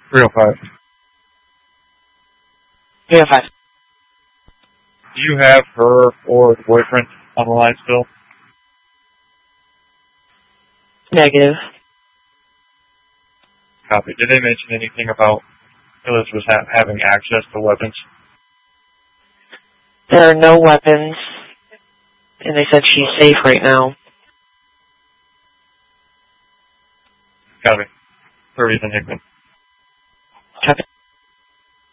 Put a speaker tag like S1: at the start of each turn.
S1: 305.
S2: 305.
S1: Do you have her or the boyfriend on the line still?
S2: Negative.
S1: Copy. Did they mention anything about Elizabeth having access to weapons?
S2: There are no weapons, and they said she's safe right now.
S1: Copy. 30th and Hickman.
S2: Copy.